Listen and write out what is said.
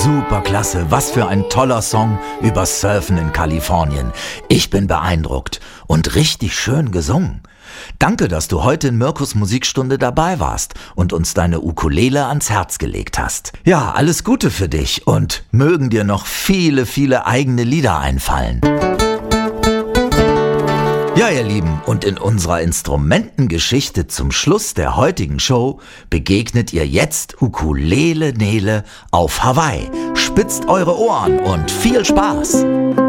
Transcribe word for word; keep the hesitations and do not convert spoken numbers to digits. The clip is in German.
Super klasse, was für ein toller Song über Surfen in Kalifornien. Ich bin beeindruckt und richtig schön gesungen. Danke, dass du heute in Mirkus Musikstunde dabei warst und uns deine Ukulele ans Herz gelegt hast. Ja, alles Gute für dich und mögen dir noch viele, viele eigene Lieder einfallen. Ja, ihr Lieben, und in unserer Instrumentengeschichte zum Schluss der heutigen Show begegnet ihr jetzt Ukulele Nele auf Hawaii. Spitzt eure Ohren und viel Spaß!